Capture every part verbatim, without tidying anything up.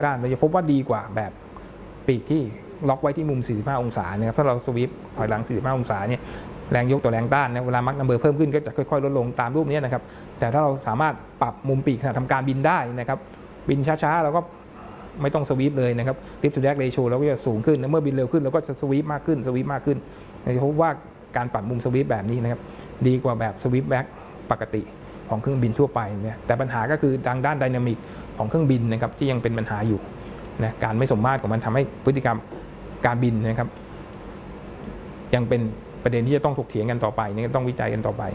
ด้านเราจะพบว่าดีกว่าแบบปีกที่ล็อกไว้ที่มุมสี่สิบห้าองศานะครับถ้าเราสวิปถอยหลังสี่สิบห้าองศาเนี่ยแรงยกต่อแรงต้านนะเวลามักนัมเบอร์เพิ่มขึ้นก็จะค่อยๆลดลงตามรูปนี้นะครับแต่ถ้าเราสามารถปรับมุมปีกขณะทำการบินได้นะครับบินช้าๆเราก็ไม่ต้องสวิปเลยนะครับลิฟต์ทูแดกเรโชเราก็จะสูงขึ้นเมื่อบินเร็วขึ้นเราก็จะสวิปมากขึ้นสวิปมากขึ้นเราพบว่าการปรับมุมสวิปแบบนี้นะครับดีกว่าแบบสวิปแบ็กปกติของเครื่องบินทั่วไปเนี่ยแต่ปัญหาก็คือทางด้านไดนามิกของเครื่องบินนะครับที่ยังเป็นปัญหาอยู่นะการไม่สมมาตรของมันทำให้พฤติกรรมการบินนะครับยังเป็นประเด็นที่จะต้องถกเถียงกันต่อไปนี่ต้องวิจัยกันต่อไป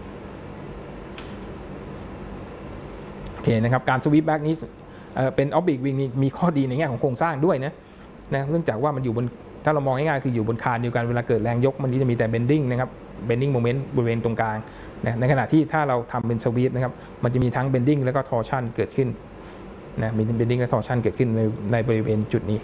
โอเคนะครับการสวิปแบ็กนี้เป็นออฟบิทวิงมีข้อดีในแง่ของโครงสร้างด้วยนะนะเนื่องจากว่ามันอยู่บนถ้าเรามองง่ายๆคืออยู่บนคานเดียวกันเวลาเกิดแรงยกมันจะมีแต่เบนดิ้งนะครับเบนดิ้งโมเมนต์บริเวณตรงกลางนะในขณะที่ถ้าเราทำเป็นสวิปนะครับมันจะมีทั้งเบนดิ้งแล้วก็ทอร์ชันเกิดขึ้นนะมีเบนดิ้งและทอร์ชันเกิดขึ้นในในบริเวณจุดนี้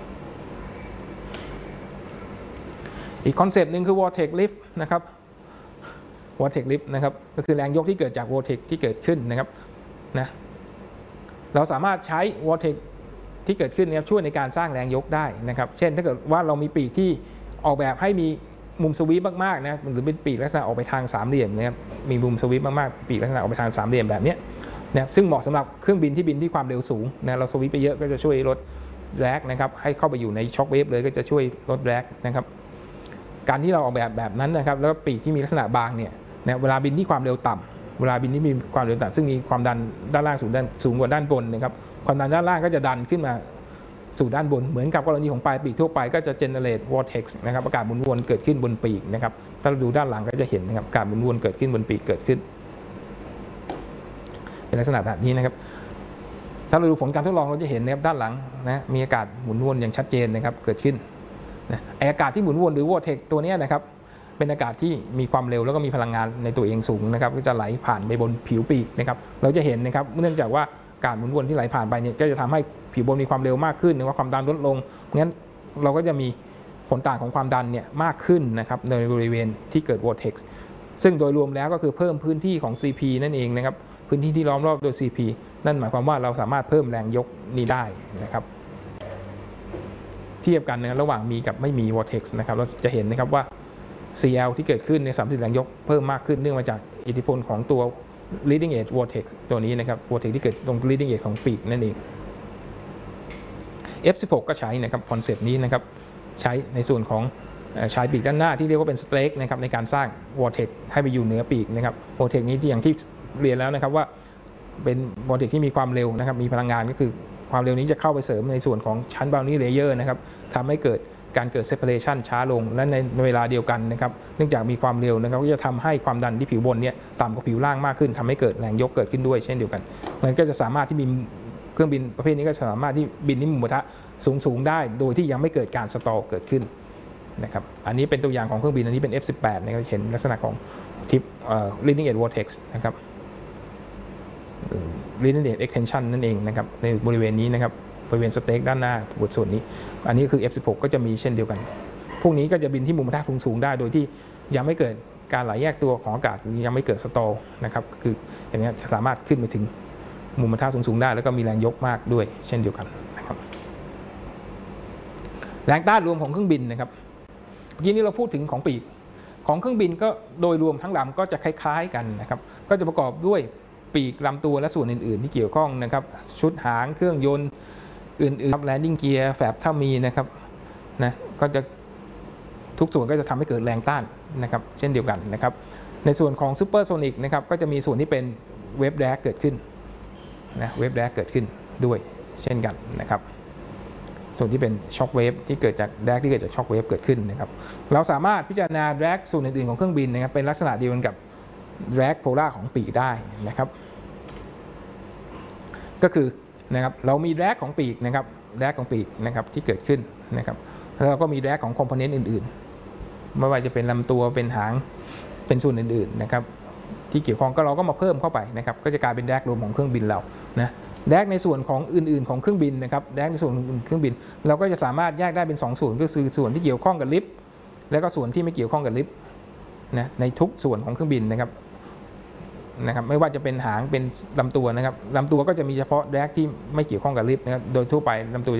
อีกคอนเซปต์หนึ่งคือ vortex lift นะครับ vortex lift นะครับก็คือแรงยกที่เกิดจาก vortex ที่เกิดขึ้นนะครับนะเราสามารถใช้ vortex ที่เกิดขึ้นนะครับช่วยในการสร้างแรงยกได้นะครับเช่นถ้าเกิดว่าเรามีปีกที่ออกแบบให้มีมุมสวีปมากๆนะหรือเป็นปีกลักษณะออกไปทางสามเหลี่ยมนะครับมีมุมสวีปมากๆปีกลักษณะออกไปทางสามเหลี่ยมแบบนี้นะซึ่งเหมาะสำหรับเครื่องบินที่บินที่ความเร็วสูงนะเราสวีปไปเยอะก็จะช่วยลดแรกนะครับให้เข้าไปอยู่ในช็อคเวฟเลยก็จะช่วยลดแรกนะครับการที่เราออกแบบแบบนั้นนะครับแล้วปีกที่มีลักษณะบางเนี่ยนะเวลาบินที่ความเร็วต่ำเวลาบินที่มีความเร็วต่ำซึ่งมีความดันด้านล่างสูงด้านสูงกว่าด้านบนนะครับความดันด้านล่างก็จะดันขึ้นมาสู่ด้านบนเหมือนกับกรณีของปลายปีกทั่วไปก็จะ generate vortex นะครับอากาศหมุนวนเกิดขึ้นบนปีกนะครับถ้าเราดูด้านหลังก็จะเห็นนะครับอากาศหมุนวนเกิดขึ้นบนปีกเกิดขึ้นเป็นลักษณะแบบนี้นะครับถ้าเราดูผลการทดลองเราจะเห็นนะครับด้านหลังนะมีอากาศหมุนวนอย่างชัดเจนนะครับเกิดขึ้นนะอากาศที่หมุนวนหรือ vortex ตัวนี้นะครับเป็นอากาศที่มีความเร็วแล้วก็มีพลังงานในตัวเองสูงนะครับก็จะไหลผ่านไปบนผิวปีกนะครับเราจะเห็นนะครับเนื่องจากว่าอากาศหมุนวนที่ไหลผ่านไปเนี่ยก็จะทำให้ผิวบนมีความเร็วมากขึ้นหรือว่าความดันลดลงงั้นเราก็จะมีผลต่างของความดันเนี่ยมากขึ้นนะครับในบริเวณที่เกิด vortex ซึ่งโดยรวมแล้วก็คือเพิ่มพื้นที่ของ ซี พี นั่นเองนะครับพื้นที่ที่ล้อมรอบโดย ซี พี นั่นหมายความว่าเราสามารถเพิ่มแรงยกนี้ได้นะครับเทียบกันนะระหว่างมีกับไม่มี vortex นะครับเราจะเห็นนะครับว่า ซี แอล ที่เกิดขึ้นในสามสิบแรงยกเพิ่มมากขึ้นเนื่องมาจากอิทธิพลของตัว leading edge vortex ตัวนี้นะครับ vortex ที่เกิดตรง leading edge ของปีกนั่นเอง เอฟ สิบหก ก็ใช้นะครับคอนเซปต์นี้นะครับใช้ในส่วนของชายปีกด้านหน้าที่เรียกว่าเป็นสเตรกนะครับในการสร้าง vortex ให้ไปอยู่เหนือปีกนะครับ vortex นี้ที่อย่างที่เรียนแล้วนะครับว่าเป็น vortex ที่มีความเร็วนะครับมีพลังงานก็คือความเร็วนี้จะเข้าไปเสริมในส่วนของชั้น boundary layer นะครับทำให้เกิดการเกิด separation ช้าลงและในเวลาเดียวกันนะครับเนื่องจากมีความเร็วนะครับก็จะทำให้ความดันที่ผิวบนเนี่ยต่ำกว่าผิวล่างมากขึ้นทำให้เกิดแรงยกเกิดขึ้นด้วยเช่นเดียวกันมันก็จะสามารถที่มีเครื่องบินประเภทนี้ก็สามารถที่บินที่มุมกระทะสูงๆได้โดยที่ยังไม่เกิดการสตอลเกิดขึ้นนะครับอันนี้เป็นตัวอย่างของเครื่องบินอันนี้เป็น เอฟ สิบแปด นะครับเห็นลักษณะของทิป leading edge vortex นะครับ leading edge extension นั่นเองนะครับในบริเวณนี้นะครับบริเวณสเต็กด้านหน้าบทส่วนนี้อันนี้คือ เอฟ สิบหก ก็จะมีเช่นเดียวกันพวกนี้ก็จะบินที่มุมกระทะสูงๆได้โดยที่ยังไม่เกิดการไหลแยกตัวของอากาศยังไม่เกิดสตอลนะครับคืออย่างนี้จะสามารถขึ้นไปถึงมุมกระทะสูงๆได้แล้วก็มีแรงยกมากด้วยเช่นเดียวกันนะครับแรงต้านรวมของเครื่องบินนะครับเมื่อกี้นี้เราพูดถึงของปีกของเครื่องบินก็โดยรวมทั้งลำก็จะคล้ายๆกันนะครับก็จะประกอบด้วยปีกลำตัวและส่วนอื่นๆที่เกี่ยวข้องนะครับชุดหางเครื่องยนต์อื่นๆแลนดิ้งเกียร์แฝบถ้ามีนะครับนะก็จะทุกส่วนก็จะทำให้เกิดแรงต้านนะครับเช่นเดียวกันนะครับในส่วนของซูเปอร์โซนิกนะครับก็จะมีส่วนที่เป็นเวฟแดกเกิดขึ้นนะเวฟแดกเกิดขึ้นด้วยเช่นกันนะครับส่วนที่เป็นช็อคเวฟที่เกิดจากแดกที่เกิดจากช็อคเวฟเกิดขึ้นนะครับเราสามารถพิจารณาแดกส่วนอื่นๆของเครื่องบินนะครับเป็นลักษณะเดียวกันกับแดกโพล่าของปีกได้นะครับก็คือนะครับเรามีแดกของปีกนะครับแดกของปีกนะครับที่เกิดขึ้นนะครับแล้วเราก็มีแดกของคอมโพเนนต์อื่นๆไม่ว่าจะเป็นลำตัวเป็นหางเป็นส่วนอื่นๆนะครับที่เกี่ยวข้องก็เราก็มาเพิ่มเข้าไปนะครับก็จะกลายเป็นแดกรวมของเครื่องบินเรานะแดกในส่วนของอื่นๆของเครื่องบินนะครับแดกในส่วนเครื่องบินเราก็จะสามารถแยกได้เป็นสองส่วนก็คือส่วนที่เกี่ยวข้องกับลิฟต์แล้วก็ส่วนที่ไม่เกี่ยวข้องกับลิฟต์นะในทุกส่วนของเครื่องบินนะครับนะครับไม่ว่าจะเป็นหางเป็นลำตัวนะครับลำตัวก็จะมีเฉพาะแดกที่ไม่เกี่ยวข้องกับลิฟต์นะครับโดยทั่วไปลำตัว